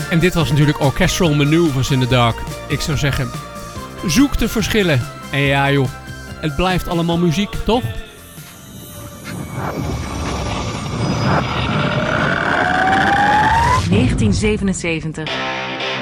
En dit was natuurlijk Orchestral Maneuvers in the Dark. Ik zou zeggen, zoek de verschillen. En ja joh, het blijft allemaal muziek, toch? ...1977.